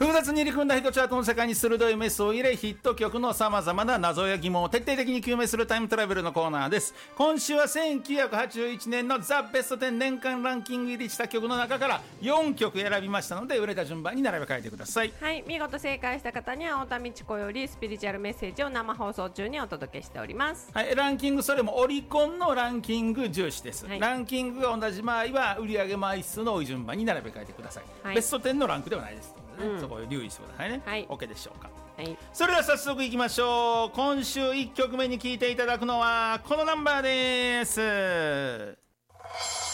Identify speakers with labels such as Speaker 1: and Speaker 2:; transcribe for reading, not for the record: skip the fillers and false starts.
Speaker 1: 複雑に入り組んだヒットチャートの世界に鋭いメスを入れ、ヒット曲のさまざまな謎や疑問を徹底的に究明するタイムトラベルのコーナーです。今週は1981年のザ・ベスト10年間ランキング入りした曲の中から4曲選びましたので、売れた順番に並べ替えてください。
Speaker 2: はい、見事正解した方には太田美智子よりスピリチュアルメッセージを生放送中にお届けしております。
Speaker 1: はい、ランキング、それもオリコンのランキング重視です、
Speaker 2: はい、
Speaker 1: ランキングが同じ場合は売上枚数の多い順番に並べ替えてください、はい、ベスト10のランクではないですので、ね、そこを留意してくださいね、はい、OK でしょうか。はい、それでは早速いきましょう。今週1曲目に聴いていただくのはこのナンバーです。